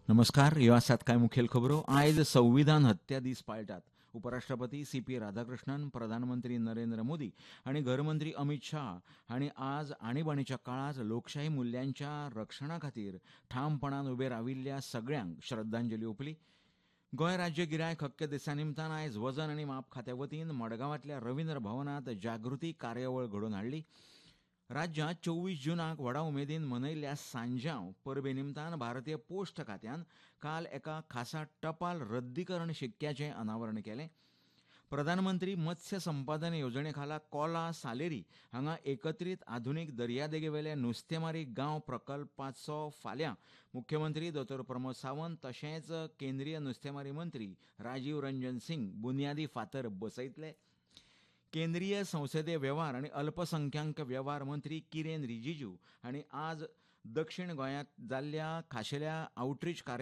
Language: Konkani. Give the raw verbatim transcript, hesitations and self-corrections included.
नमस्कार, ह्यो आसात कांय मुखेल खबरो. आयज संविधान हत्या दीस पाळटात. उपराष्ट्रपती सी पी राधाकृष्णन, प्रधानमंत्री नरेंद्र मोदी आनी गृहमंत्री अमित शाह हांणी आज आणिबाणीच्या काळात लोकशाही मुल्यांच्या रक्षणा खातीर ठामपणान उबे राविल्ल्या सगळ्यांक श्रद्धांजली ओंपली. गोंय राज्य गिरायक हक्क दिसा निमतान आयज वजन आनी माप खात्या वतीन मडगांवांतल्या रवींद्र भवनांत जागृती कार्यावळ घडोवन हाडली. राज्यांत चोवीस जुनाक व्हडा उमेदीन मनयल्ल्या सांजांव परबे निमतान भारतीय पोस्ट खात्यान काल एका खासा टपाल रद्दीकरण शिक्क्याचें अनावरण केलें. प्रधानमंत्री मत्स्य संपादन येवजणे खाला कोला सालेरी हांगा एकत्रीत आधुनीक दर्यादेगेवेले नुस्तेमारी गांव प्रकल्पाचो फाल्यां मुख्यमंत्री दोतोर प्रमोद सावंत तशेंच केंद्रीय नुस्तेमारी मंत्री राजीव रंजन सिंग बुनयादी फातर बसयतले. केंद्रीय संसदीय वेव्हार आनी अल्पसंख्याक वेव्हार मंत्री किरेन रिजीजू हांणी आज दक्षीण गोंयांत जाल्ल्या खाशेल्या आउटरीच कार्य